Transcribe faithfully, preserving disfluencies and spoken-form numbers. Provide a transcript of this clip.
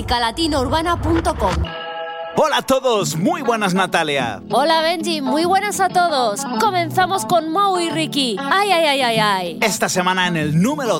música latina urbana punto com. Hola a todos, muy buenas Natalia. Hola Benji, muy buenas a todos. Comenzamos con Mau y Ricky. Ay, ay, ay, ay, ay. Esta semana en el número